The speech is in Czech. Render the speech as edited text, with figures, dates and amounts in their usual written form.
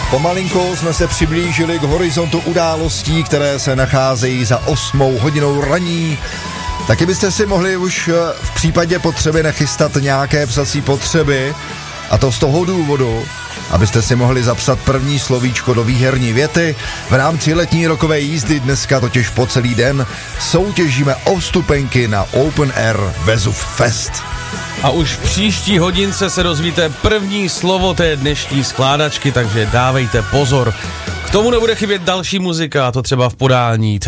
Pomalinko jsme se přiblížili k horizontu událostí, které se nacházejí za 8 hodinou raní. Taky byste si mohli už v případě potřeby nachystat nějaké psací potřeby, a to z toho důvodu, abyste si mohli zapsat první slovíčko do výherní věty. V rámci letní rokové jízdy dneska totiž po celý den soutěžíme o vstupenky na Open Air Vezuv Fest. A už v příští hodince se dozvíte první slovo té dnešní skládačky, takže dávejte pozor. K tomu nebude chybět další muzika, a to třeba v podání